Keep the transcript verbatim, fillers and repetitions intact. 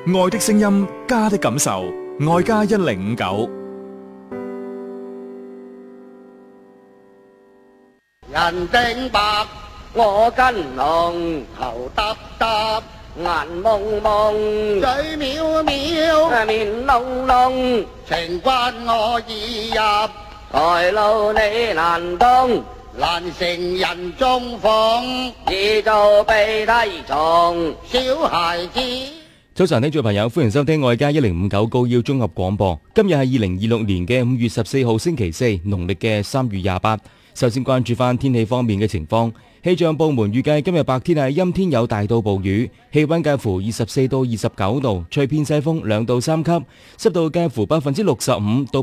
愛的聲音，家的感受，愛家一零五九。 人定白，我跟紅，頭耷耷，眼蒙蒙，嘴藐藐，面濃濃，情關我意入，才路你難懂，難成人中鳳，易做鼻涕蟲，小孩子。 早晨，聽眾朋友，歡迎收聽愛家一零五九高要綜合廣播。今日係二零二六年嘅五月十四號星期四，農曆嘅三月廿八。首先關注翻天氣方面嘅情況，氣象部門預計今日白天係陰天有大到暴雨，氣溫介乎二十四到二十九度，吹偏西風兩到三級，濕度介乎百分之六十五到